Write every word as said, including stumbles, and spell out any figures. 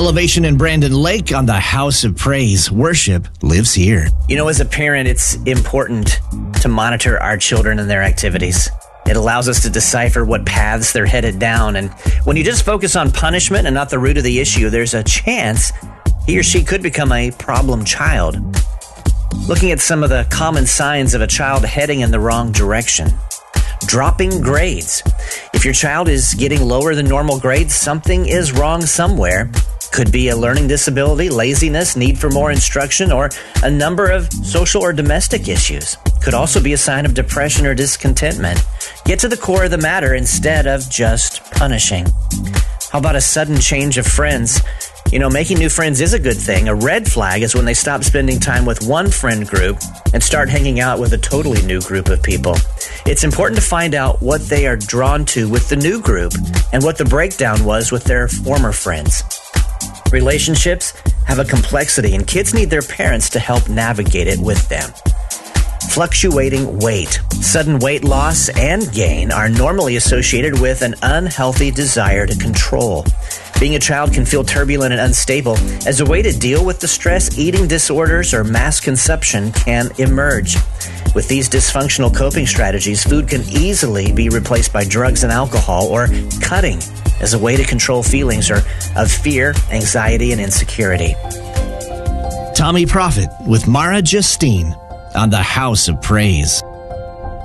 Elevation in Brandon Lake on the House of Praise. Worship lives here. You know, as a parent, it's important to monitor our children and their activities. It allows us to decipher what paths they're headed down. And when you just focus on punishment and not the root of the issue, there's a chance he or she could become a problem child. Looking at some of the common signs of a child heading in the wrong direction. Dropping grades. If your child is getting lower than normal grades, something is wrong somewhere. Could be a learning disability, laziness, need for more instruction, or a number of social or domestic issues. Could also be a sign of depression or discontentment. Get to the core of the matter instead of just punishing. How about a sudden change of friends? You know, making new friends is a good thing. A red flag is when they stop spending time with one friend group and start hanging out with a totally new group of people. It's important to find out what they are drawn to with the new group and what the breakdown was with their former friends. Relationships have a complexity, and kids need their parents to help navigate it with them. Fluctuating weight. Sudden weight loss and gain are normally associated with an unhealthy desire to control. Being a child can feel turbulent and unstable. As a way to deal with the stress, eating disorders or mass consumption can emerge. With these dysfunctional coping strategies, food can easily be replaced by drugs and alcohol, or cutting as a way to control feelings or of fear, anxiety, and insecurity. Tommy Prophet with Mara Justine on the House of Praise.